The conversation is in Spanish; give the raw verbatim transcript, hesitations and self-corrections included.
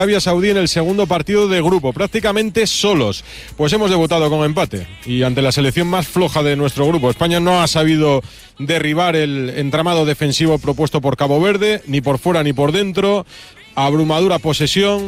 Arabia Saudí en el segundo partido de grupo, prácticamente solos. Pues hemos debutado con empate y ante la selección más floja de nuestro grupo. España no ha sabido derribar el entramado defensivo propuesto por Cabo Verde, ni por fuera ni por dentro. Abrumadora posesión.